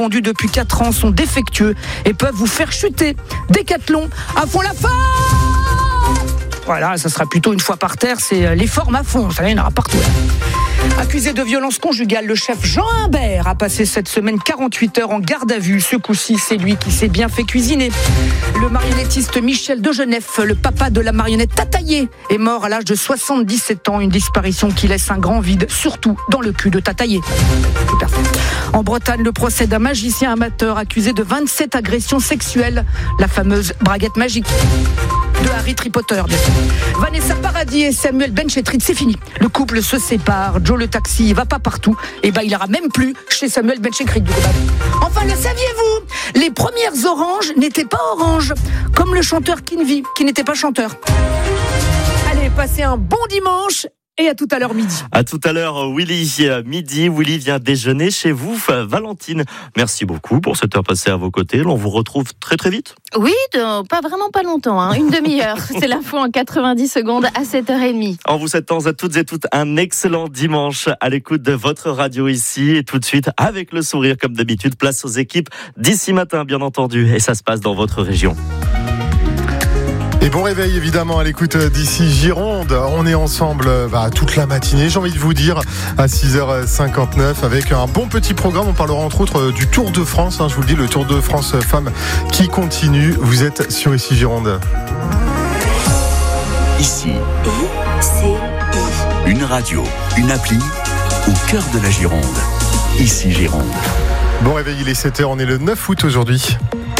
vendus depuis 4 ans sont défectueux et peuvent vous faire chuter. Décathlon, à fond la forme. Voilà, ça sera plutôt une fois par terre, c'est les formes à fond, ça y en aura partout. Accusé de violence conjugale, le chef Jean Humbert a passé cette semaine 48 heures en garde à vue. Ce coup-ci, c'est lui qui s'est bien fait cuisiner. Le marionnettiste Michel Degenef, le papa de la marionnette Tataillé, est mort à l'âge de 77 ans. Une disparition qui laisse un grand vide, surtout dans le cul de Tataillé. Tout à fait. En Bretagne, le procès d'un magicien amateur accusé de 27 agressions sexuelles. La fameuse braguette magique de Harry Potter, bien sûr. Vanessa Paradis et Samuel Benchetrit, c'est fini. Le couple se sépare. Joe le taxi, il va pas partout. Et il ira même plus chez Samuel Benchetrit. Enfin, le saviez-vous ? Les premières oranges n'étaient pas oranges, comme le chanteur Kinvi, qui n'était pas chanteur. Allez, passez un bon dimanche. Et à tout à l'heure midi. À tout à l'heure, Willy. Midi, Willy vient déjeuner chez vous. Valentine, merci beaucoup pour cette heure passée à vos côtés. On vous retrouve très très vite. Oui, pas longtemps, une demi-heure. C'est l'info en 90 secondes à 7h30. En vous souhaitant à toutes et toutes un excellent dimanche à l'écoute de votre radio ici. Et tout de suite, avec le sourire comme d'habitude, place aux équipes d'ici matin, bien entendu. Et ça se passe dans votre région. Et bon réveil évidemment à l'écoute d'ici Gironde. On est ensemble toute la matinée, j'ai envie de vous dire, à 6h59 avec un bon petit programme. On parlera entre autres du Tour de France, je vous le dis, le Tour de France Femmes qui continue. Vous êtes sur ici Gironde. Ici, une radio, une appli au cœur de la Gironde. Ici Gironde. Bon réveil, il est 7h, on est le 9 août aujourd'hui.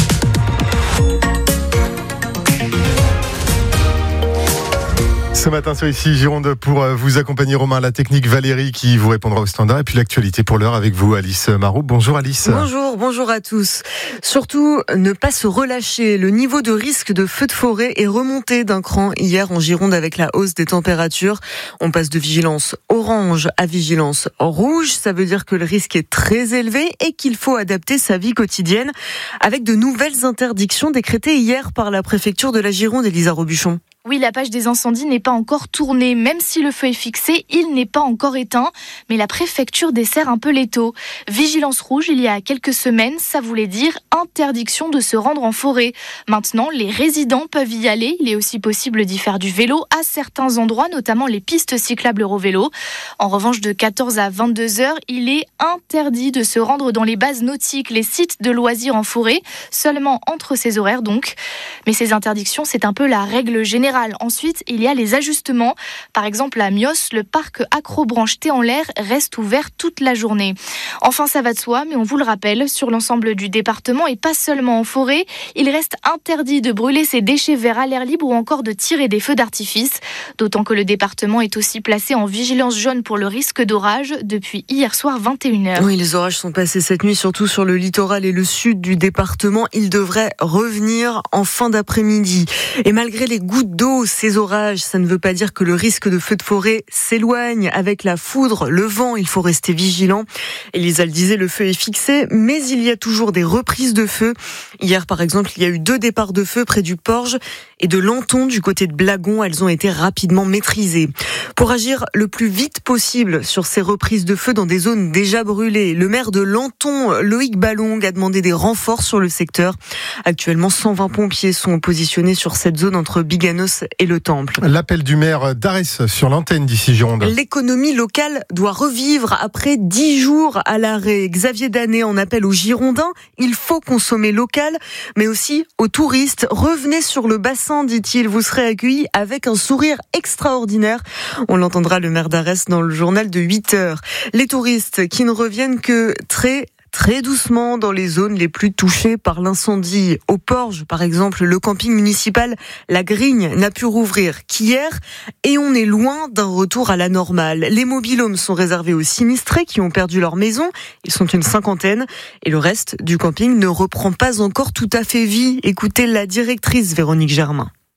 Ce matin sur ici Gironde pour vous accompagner, Romain, la technique, Valérie qui vous répondra au standard et puis l'actualité pour l'heure avec vous, Alice Marou. Bonjour Alice. Bonjour à tous. Surtout, ne pas se relâcher. Le niveau de risque de feu de forêt est remonté d'un cran hier en Gironde avec la hausse des températures. On passe de vigilance orange à vigilance rouge. Ça veut dire que le risque est très élevé et qu'il faut adapter sa vie quotidienne avec de nouvelles interdictions décrétées hier par la préfecture de la Gironde, Elisa Robuchon. Oui, la page des incendies n'est pas encore tournée. Même si le feu est fixé, il n'est pas encore éteint. Mais la préfecture dessert un peu l'étau. Vigilance rouge, il y a quelques semaines, ça voulait dire interdiction de se rendre en forêt. Maintenant, les résidents peuvent y aller. Il est aussi possible d'y faire du vélo à certains endroits, notamment les pistes cyclables Eurovélo. En revanche, de 14 à 22 heures, il est interdit de se rendre dans les bases nautiques, les sites de loisirs en forêt, seulement entre ces horaires donc. Mais ces interdictions, c'est un peu la règle générale. Ensuite, il y a les ajustements. Par exemple, à Mios, le parc Acrobranche Thé en l'air reste ouvert toute la journée. Enfin, ça va de soi, mais on vous le rappelle, sur l'ensemble du département et pas seulement en forêt, il reste interdit de brûler ses déchets verts à l'air libre ou encore de tirer des feux d'artifice. D'autant que le département est aussi placé en vigilance jaune pour le risque d'orage depuis hier soir 21h. Oui, les orages sont passés cette nuit, surtout sur le littoral et le sud du département. Ils devraient revenir en fin d'après-midi. Et malgré les gouttes d'eau, ces orages, ça ne veut pas dire que le risque de feu de forêt s'éloigne. Avec la foudre, le vent, il faut rester vigilant. Elisa le disait, le feu est fixé, mais il y a toujours des reprises de feu. Hier, par exemple, il y a eu 2 départs de feu près du Porge et de Lanton du côté de Blagon. Elles ont été rapidement maîtrisées. Pour agir le plus vite possible sur ces reprises de feu dans des zones déjà brûlées, le maire de Lanton, Loïc Ballong, a demandé des renforts sur le secteur. Actuellement, 120 pompiers sont positionnés sur cette zone entre Biganos et le Temple. L'appel du maire d'Arès sur l'antenne d'ici Gironde. L'économie locale doit revivre après 10 jours à l'arrêt. Xavier Danet en appelle aux Girondins. Il faut consommer local, mais aussi aux touristes. Revenez sur le bassin, dit-il. Vous serez accueillis avec un sourire extraordinaire. On l'entendra, le maire d'Arès, dans le journal de 8h. Les touristes qui ne reviennent que très doucement dans les zones les plus touchées par l'incendie. Au Porge, par exemple, le camping municipal La Grigne n'a pu rouvrir qu'hier et on est loin d'un retour à la normale. Les mobil-homes sont réservés aux sinistrés qui ont perdu leur maison. Ils sont une 50aine et le reste du camping ne reprend pas encore tout à fait vie. Écoutez la directrice Véronique Germain.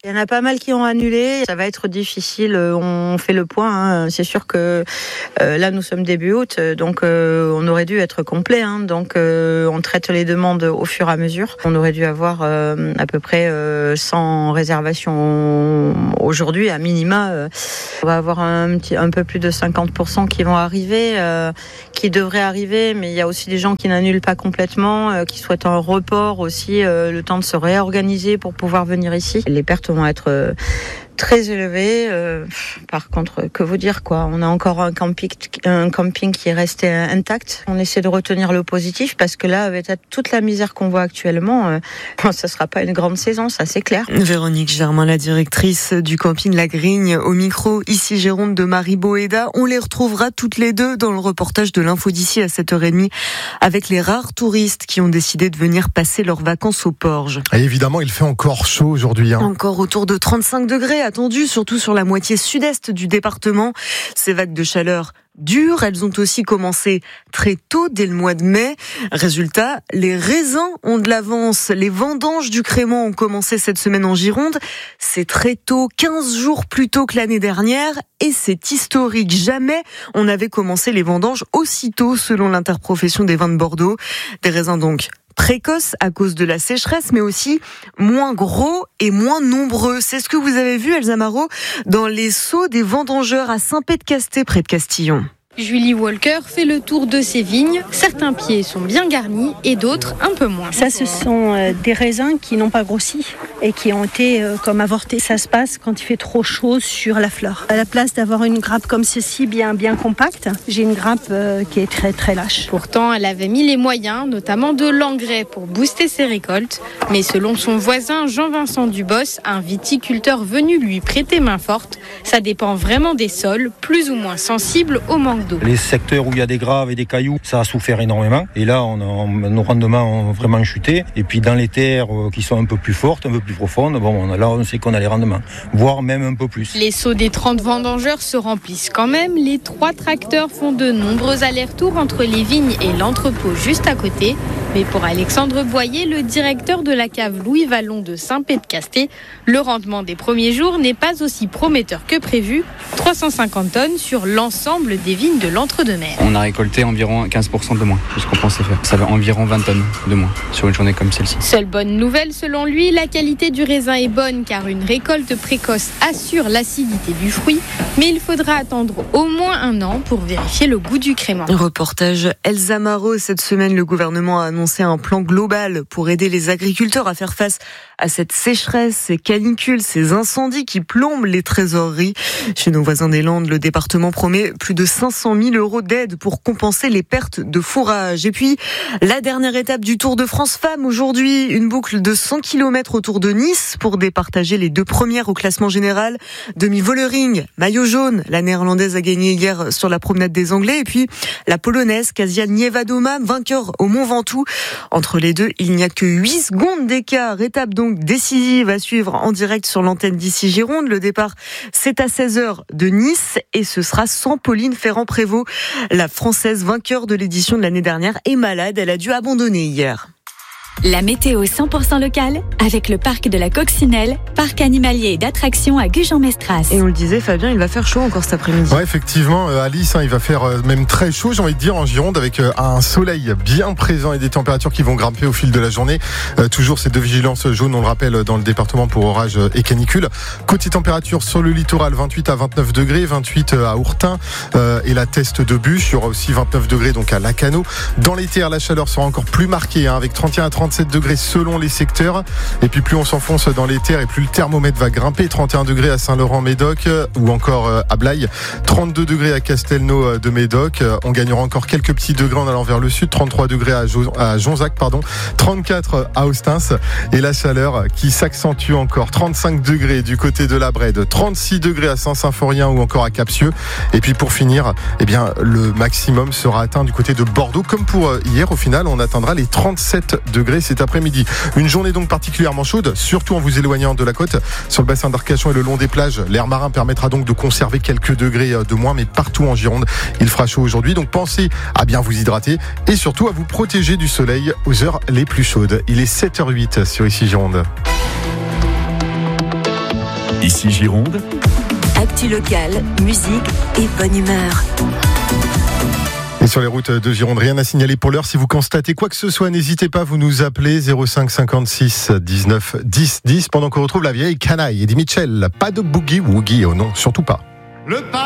Il y en a pas mal qui ont annulé. Ça va être difficile. On fait le point. C'est sûr que là, nous sommes début août, donc on aurait dû être complet. Donc on traite les demandes au fur et à mesure. On aurait dû avoir à peu près 100 réservations aujourd'hui, à minima. On va avoir un peu plus de 50% qui vont arriver, qui devraient arriver, mais il y a aussi des gens qui n'annulent pas complètement, qui souhaitent un report aussi, le temps de se réorganiser pour pouvoir venir ici. Les pertes vont être très élevées. Par contre, que vous dire quoi ? On a encore un camping qui est resté intact. On essaie de retenir le positif parce que là, avec toute la misère qu'on voit actuellement, ça sera pas une grande saison, ça c'est clair. Véronique Germain, la directrice du camping La Grigne, au micro ici Gironde de Marie Boéda. On les retrouvera toutes les deux dans le reportage de l'Info d'ici à 7h30 avec les rares touristes qui ont décidé de venir passer leurs vacances au Porge. Et évidemment, il fait encore chaud aujourd'hui. Encore autour de 35 degrés attendus, surtout sur la moitié sud-est du département. Ces vagues de chaleur dures, elles ont aussi commencé très tôt, dès le mois de mai. Résultat, les raisins ont de l'avance. Les vendanges du crément ont commencé cette semaine en Gironde. C'est très tôt, 15 jours plus tôt que l'année dernière. Et c'est historique. Jamais on avait commencé les vendanges aussitôt, selon l'interprofession des vins de Bordeaux. Des raisins donc précoces à cause de la sécheresse, mais aussi moins gros et moins nombreux. C'est ce que vous avez vu, Elsa Marot, dans les seaux des vendangeurs à Saint-Pé-de-Casté, près de Castillon. Julie Walker fait le tour de ses vignes. Certains pieds sont bien garnis et d'autres un peu moins. Ça, ce sont des raisins qui n'ont pas grossi et qui ont été comme avortés. Ça se passe quand il fait trop chaud sur la fleur. À la place d'avoir une grappe comme ceci, bien compacte, j'ai une grappe qui est très très lâche. Pourtant, elle avait mis les moyens, notamment de l'engrais pour booster ses récoltes. Mais selon son voisin Jean-Vincent Dubos, un viticulteur venu lui prêter main forte, ça dépend vraiment des sols, plus ou moins sensibles au manque d'eau. Les secteurs où il y a des graves et des cailloux, ça a souffert énormément. Et là, nos rendements ont vraiment chuté. Et puis dans les terres qui sont un peu plus fortes, un peu plus profondes, là on sait qu'on a les rendements, voire même un peu plus. Les seaux des 30 vendangeurs se remplissent quand même. Les 3 tracteurs font de nombreux allers-retours entre les vignes et l'entrepôt juste à côté. Mais pour Alexandre Boyer, le directeur de la cave Louis Vallon de Saint-Pé-de-Casté, le rendement des premiers jours n'est pas aussi prometteur que prévu. 350 tonnes sur l'ensemble des vignes de l'Entre-deux-Mers. On a récolté environ 15% de moins que ce qu'on pensait faire. Ça fait environ 20 tonnes de moins sur une journée comme celle-ci. Seule bonne nouvelle selon lui, la qualité du raisin est bonne car une récolte précoce assure l'acidité du fruit. Mais il faudra attendre au moins 1 an pour vérifier le goût du crément. Reportage Elsa Marot. Cette semaine, le gouvernement a annoncé un plan global pour aider les agriculteurs à faire face à cette sécheresse, ces canicules, ces incendies qui plombent les trésoreries. Chez nos voisins des Landes, le département promet plus de 500 000 € d'aide pour compenser les pertes de fourrage. Et puis, la dernière étape du Tour de France Femmes aujourd'hui, une boucle de 100 km autour de Nice pour départager les 2 premières au classement général. Demi-Vollering, maillot jaune, la néerlandaise a gagné hier sur la promenade des Anglais. Et puis, la polonaise Kasia Niewiadoma, vainqueur au Mont Ventoux. Entre les deux, il n'y a que 8 secondes d'écart. Étape donc décisive à suivre en direct sur l'antenne d'ici Gironde. Le départ, c'est à 16h de Nice et ce sera sans Pauline Ferrand-Prévot. La Française vainqueur de l'édition de l'année dernière est malade. Elle a dû abandonner hier. La météo 100% locale avec le parc de la Coccinelle, parc animalier et d'attractions à Gujan-Mestras. Et on le disait, Fabien, il va faire chaud encore cet après-midi. Ouais, effectivement, Alice, il va faire même très chaud, j'ai envie de dire, en Gironde, avec un soleil bien présent et des températures qui vont grimper au fil de la journée. Toujours ces 2 vigilances jaunes, on le rappelle, dans le département pour orage et canicule. Côté température sur le littoral, 28 à 29 degrés, 28 à Ourtin et la Teste de Bûche. Il y aura aussi 29 degrés donc à Lacano. Dans les terres, la chaleur sera encore plus marquée, avec 31 à 37 degrés selon les secteurs. Et puis plus on s'enfonce dans les terres et plus le thermomètre va grimper. 31 degrés à Saint-Laurent-Médoc ou encore à Blaye. 32 degrés à Castelnau de Médoc. On gagnera encore quelques petits degrés en allant vers le sud. 33 degrés à Jonzac, 34 à Ostens. Et la chaleur qui s'accentue encore. 35 degrés du côté de la Brède. 36 degrés à Saint-Symphorien ou encore à Capsieux. Et puis pour finir, le maximum sera atteint du côté de Bordeaux. Comme pour hier, au final, on atteindra les 37 degrés cet après-midi. Une journée donc particulièrement chaude, surtout en vous éloignant de la côte. Sur le bassin d'Arcachon et le long des plages, l'air marin permettra donc de conserver quelques degrés de moins, mais partout en Gironde, il fera chaud aujourd'hui. Donc pensez à bien vous hydrater et surtout à vous protéger du soleil aux heures les plus chaudes. Il est 7h08 sur Ici Gironde. Ici Gironde. Actu locale, musique et bonne humeur. Et sur les routes de Gironde, rien à signaler pour l'heure. Si vous constatez quoi que ce soit, n'hésitez pas, vous nous appelez 05 56 19 10 10 pendant qu'on retrouve la vieille canaille. Eddie Mitchell, pas de boogie woogie, oh non, surtout pas.